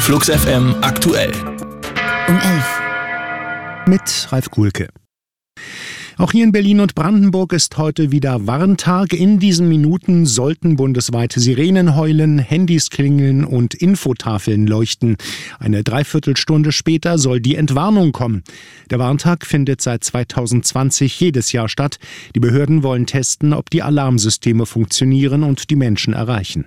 Flux FM aktuell. Um 11. Mit Ralf Kuhlke. Auch hier in Berlin und Brandenburg ist heute wieder Warntag. In diesen Minuten sollten bundesweit Sirenen heulen, Handys klingeln und Infotafeln leuchten. Eine Dreiviertelstunde später soll die Entwarnung kommen. Der Warntag findet seit 2020 jedes Jahr statt. Die Behörden wollen testen, ob die Alarmsysteme funktionieren und die Menschen erreichen.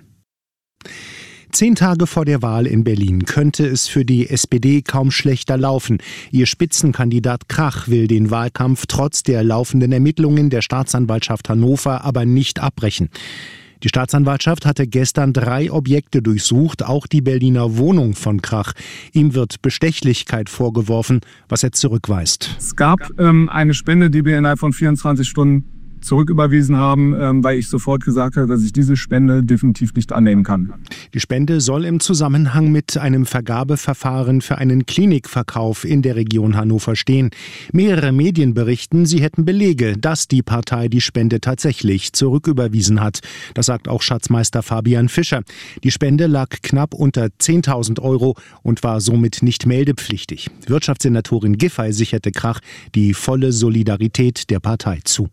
10 Tage vor der Wahl in Berlin könnte es für die SPD kaum schlechter laufen. Ihr Spitzenkandidat Krach will den Wahlkampf trotz der laufenden Ermittlungen der Staatsanwaltschaft Hannover aber nicht abbrechen. Die Staatsanwaltschaft hatte gestern 3 Objekte durchsucht, auch die Berliner Wohnung von Krach. Ihm wird Bestechlichkeit vorgeworfen, was er zurückweist. Es gab eine Spende, die wir innerhalb von 24 Stunden zurücküberwiesen haben, weil ich sofort gesagt habe, dass ich diese Spende definitiv nicht annehmen kann. Die Spende soll im Zusammenhang mit einem Vergabeverfahren für einen Klinikverkauf in der Region Hannover stehen. Mehrere Medien berichten, sie hätten Belege, dass die Partei die Spende tatsächlich zurücküberwiesen hat. Das sagt auch Schatzmeister Fabian Fischer. Die Spende lag knapp unter 10.000 € und war somit nicht meldepflichtig. Wirtschaftssenatorin Giffey sicherte Krach die volle Solidarität der Partei zu.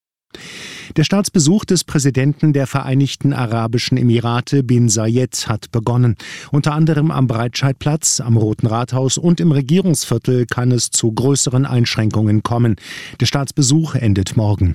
Der Staatsbesuch des Präsidenten der Vereinigten Arabischen Emirate bin Zayed hat begonnen. Unter anderem am Breitscheidplatz, am Roten Rathaus und im Regierungsviertel kann es zu größeren Einschränkungen kommen. Der Staatsbesuch endet morgen.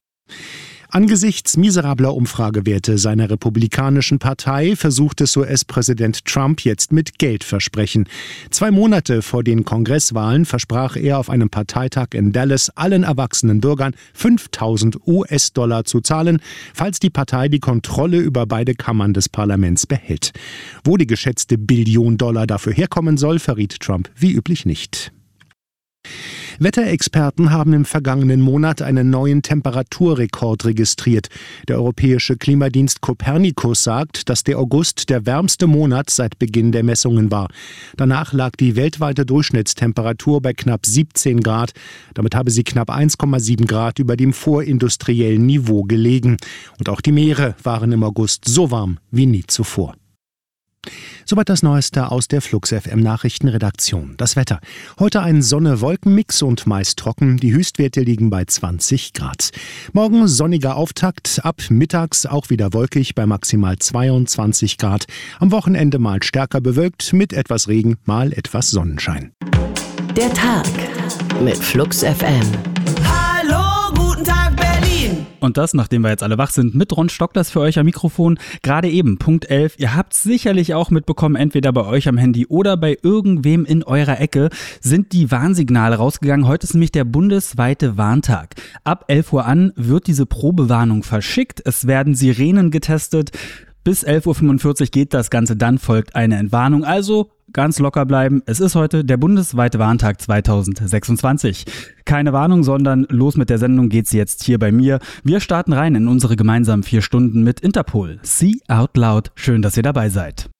Angesichts miserabler Umfragewerte seiner republikanischen Partei versucht es US-Präsident Trump jetzt mit Geldversprechen. 2 Monate vor den Kongresswahlen versprach er auf einem Parteitag in Dallas allen erwachsenen Bürgern 5.000 US-Dollar zu zahlen, falls die Partei die Kontrolle über beide Kammern des Parlaments behält. Wo die geschätzte Billion Dollar dafür herkommen soll, verriet Trump wie üblich nicht. Wetterexperten haben im vergangenen Monat einen neuen Temperaturrekord registriert. Der europäische Klimadienst Copernicus sagt, dass der August der wärmste Monat seit Beginn der Messungen war. Danach lag die weltweite Durchschnittstemperatur bei knapp 17 Grad. Damit habe sie knapp 1,7 Grad über dem vorindustriellen Niveau gelegen. Und auch die Meere waren im August so warm wie nie zuvor. Soweit das Neueste aus der Flux FM Nachrichtenredaktion. Das Wetter. Heute ein Sonne-Wolken-Mix und meist trocken. Die Höchstwerte liegen bei 20 Grad. Morgen sonniger Auftakt. Ab mittags auch wieder wolkig bei maximal 22 Grad. Am Wochenende mal stärker bewölkt mit etwas Regen, mal etwas Sonnenschein. Der Tag mit Flux FM. Hallo, guten Tag Berlin. Und das, nachdem wir jetzt alle wach sind, mit Ron Stocklas für euch am Mikrofon. Gerade eben, Punkt 11. Ihr habt sicherlich auch mitbekommen, entweder bei euch am Handy oder bei irgendwem in eurer Ecke sind die Warnsignale rausgegangen. Heute ist nämlich der bundesweite Warntag. Ab 11 Uhr an wird diese Probewarnung verschickt. Es werden Sirenen getestet. Bis 11.45 Uhr geht das Ganze, dann folgt eine Entwarnung. Also ganz locker bleiben. Es ist heute der bundesweite Warntag 2026. Keine Warnung, sondern los mit der Sendung geht's jetzt hier bei mir. Wir starten rein in unsere gemeinsamen 4 Stunden mit Interpol. See Out Loud. Schön, dass ihr dabei seid.